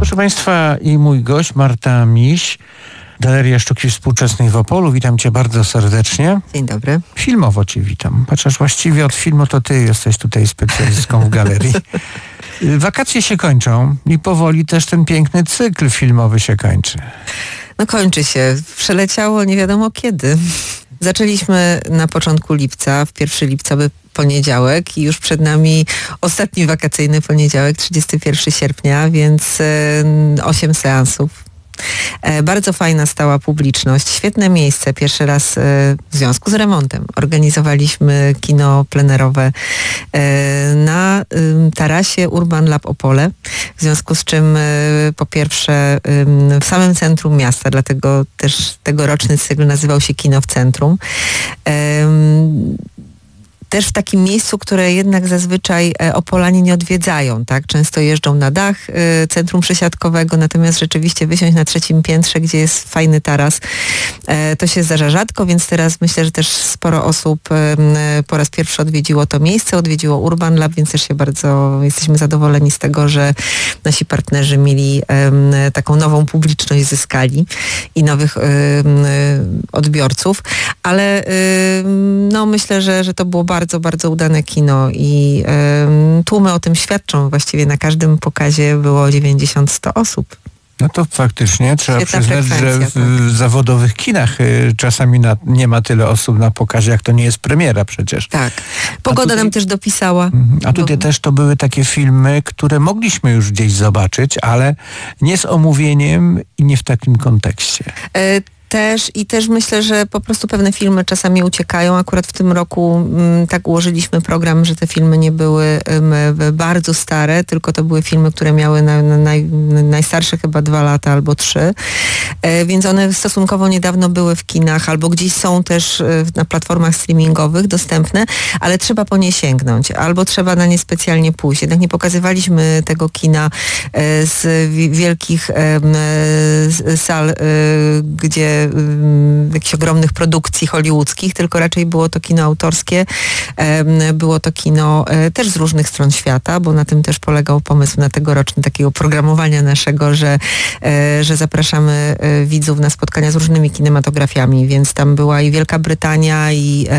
Proszę Państwa, i mój gość Marta Miś, Galeria Sztuki Współczesnej w Opolu. Witam Cię bardzo serdecznie. Dzień dobry. Filmowo Cię witam, chociaż właściwie od filmu to Ty jesteś tutaj specjalistką w galerii. Wakacje się kończą i powoli też ten piękny cykl filmowy się kończy. No kończy się. Przeleciało nie wiadomo kiedy. Zaczęliśmy na początku lipca, w 1 lipcowy poniedziałek i już przed nami ostatni wakacyjny poniedziałek, 31 sierpnia, więc 8 seansów. Bardzo fajna stała publiczność, świetne miejsce. Pierwszy raz w związku z remontem organizowaliśmy kino plenerowe na tarasie Urban Lab Opole, w związku z czym po pierwsze w samym centrum miasta, dlatego też tegoroczny cykl nazywał się Kino w Centrum. Też w takim miejscu, które jednak zazwyczaj Opolanie nie odwiedzają, tak? Często jeżdżą na dach centrum przesiadkowego, natomiast rzeczywiście wysiąść na 3. piętrze, gdzie jest fajny taras, to się zdarza rzadko, więc teraz myślę, że też sporo osób po raz pierwszy odwiedziło to miejsce, odwiedziło Urban Lab, więc też jesteśmy zadowoleni z tego, że nasi partnerzy mieli taką nową publiczność, zyskali i nowych odbiorców, ale no myślę, że to było bardzo, bardzo udane kino i tłumy o tym świadczą. Właściwie na każdym pokazie było 90-100 osób. No to faktycznie trzeba Świetna przyznać, że w zawodowych kinach czasami nie ma tyle osób na pokazie, jak to nie jest premiera przecież. Tak. Pogoda nam też dopisała. A tutaj też to były takie filmy, które mogliśmy już gdzieś zobaczyć, ale nie z omówieniem i nie w takim kontekście. Też myślę, że po prostu pewne filmy czasami uciekają. Akurat w tym roku tak ułożyliśmy program, że te filmy nie były bardzo stare, tylko to były filmy, które miały najstarsze chyba 2 lata albo 3. Więc one stosunkowo niedawno były w kinach albo gdzieś są też na platformach streamingowych dostępne, ale trzeba po nie sięgnąć albo trzeba na nie specjalnie pójść. Jednak nie pokazywaliśmy tego kina z wielkich sal, gdzie jakichś ogromnych produkcji hollywoodzkich, tylko raczej było to kino autorskie, było to kino też z różnych stron świata, bo na tym też polegał pomysł na tegoroczny takiego programowania naszego, że zapraszamy widzów na spotkania z różnymi kinematografiami, więc tam była i Wielka Brytania, i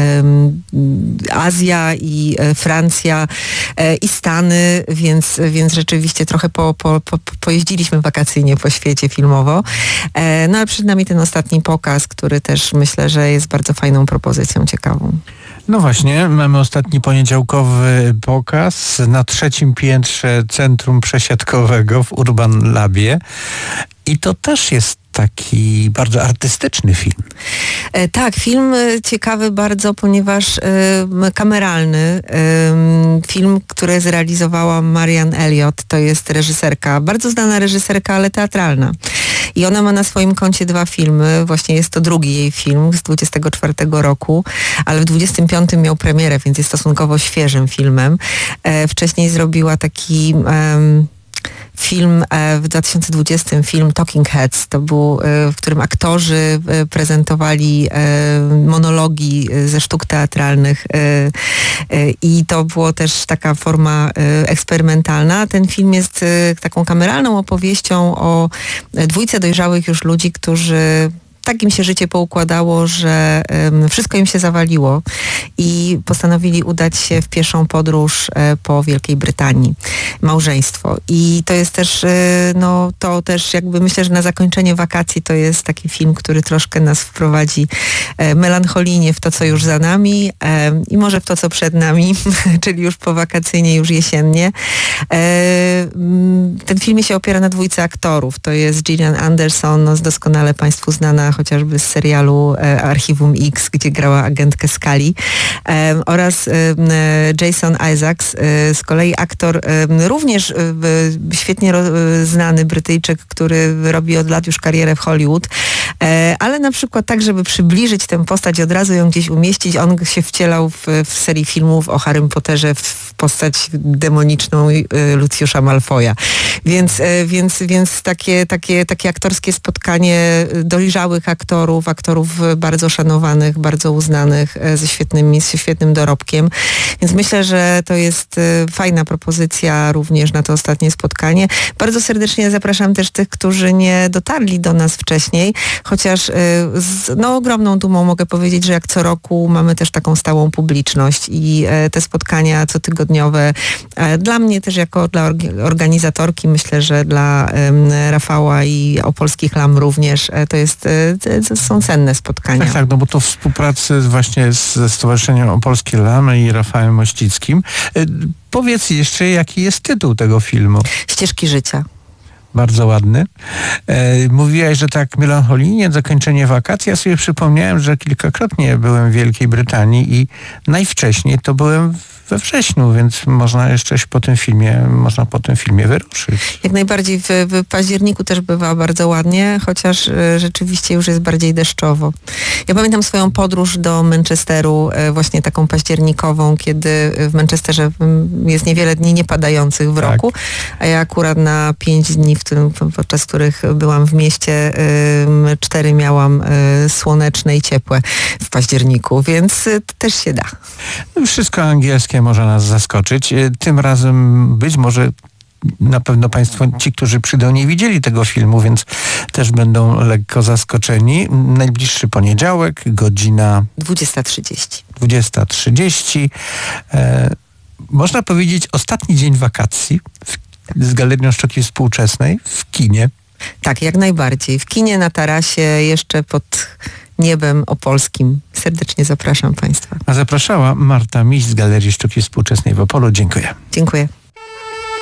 Azja, i Francja, i Stany, więc rzeczywiście trochę pojeździliśmy wakacyjnie po świecie filmowo. No ale przed nami ten ostatni pokaz, który też myślę, że jest bardzo fajną propozycją, ciekawą. No właśnie, mamy ostatni poniedziałkowy pokaz na 3. piętrze Centrum Przesiadkowego w Urban Labie i to też jest taki bardzo artystyczny film. Tak, film ciekawy bardzo, ponieważ kameralny. Film, który zrealizowała Marianne Elliott, to jest reżyserka, bardzo znana reżyserka, ale teatralna. I ona ma na swoim koncie 2 filmy, właśnie jest to drugi jej film z 24 roku, ale w 25 miał premierę, więc jest stosunkowo świeżym filmem. Wcześniej zrobiła taki film w 2020, film Talking Heads, to był, w którym aktorzy prezentowali monologi ze sztuk teatralnych i to było też taka forma eksperymentalna. Ten film jest taką kameralną opowieścią o 2 dojrzałych już ludzi, którzy tak im się życie poukładało, że wszystko im się zawaliło i postanowili udać się w pieszą podróż po Wielkiej Brytanii. Małżeństwo. I to jest też, to też jakby myślę, że na zakończenie wakacji to jest taki film, który troszkę nas wprowadzi melancholijnie w to, co już za nami i może w to, co przed nami, czyli już po wakacyjnie, już jesiennie. Ten film się opiera na 2 aktorów. To jest Gillian Anderson, doskonale Państwu znana chociażby z serialu Archiwum X, gdzie grała agentkę Scully, oraz Jason Isaacs, z kolei aktor również świetnie znany Brytyjczyk, który robi od lat już karierę w Hollywood, ale na przykład tak, żeby przybliżyć tę postać, od razu ją gdzieś umieścić, on się wcielał w serii filmów o Harrym Potterze w postać demoniczną Luciusza Malfoya. Więc takie aktorskie spotkanie dojrzałych aktorów bardzo szanowanych, bardzo uznanych, ze świetnym dorobkiem. Więc myślę, że to jest fajna propozycja również na to ostatnie spotkanie. Bardzo serdecznie zapraszam też tych, którzy nie dotarli do nas wcześniej, chociaż z ogromną dumą mogę powiedzieć, że jak co roku mamy też taką stałą publiczność i te spotkania cotygodniowe dla mnie też jako dla organizatorki, myślę, że dla Rafała i Opolskich Lam również, to są cenne spotkania. Tak, no bo to współpracy właśnie ze Stowarzyszeniem Opolskie Lamy i Rafałem Mościckim. Powiedz jeszcze, jaki jest tytuł tego filmu? Ścieżki życia. Bardzo ładny. Mówiłaś, że tak melancholijnie, zakończenie wakacji. Ja sobie przypomniałem, że kilkakrotnie byłem w Wielkiej Brytanii i najwcześniej to byłem we wrześniu, więc można po tym filmie wyruszyć. Jak najbardziej w październiku też bywa bardzo ładnie, chociaż rzeczywiście już jest bardziej deszczowo. Ja pamiętam swoją podróż do Manchesteru, właśnie taką październikową, kiedy w Manchesterze jest niewiele dni niepadających w roku, a ja akurat na 5 dni, podczas których byłam w mieście, 4 miałam słoneczne i ciepłe w październiku, więc też się da. Wszystko angielskie może nas zaskoczyć. Tym razem być może na pewno Państwo, ci, którzy przyjdą, nie widzieli tego filmu, więc też będą lekko zaskoczeni. Najbliższy poniedziałek, godzina 20:30. 20:30. Można powiedzieć ostatni dzień wakacji z Galerią Sztuki Współczesnej w kinie. Tak, jak najbardziej. W kinie na tarasie, jeszcze pod niebem opolskim. Serdecznie zapraszam Państwa. A zapraszała Marta Miś z Galerii Sztuki Współczesnej w Opolu. Dziękuję. Dziękuję.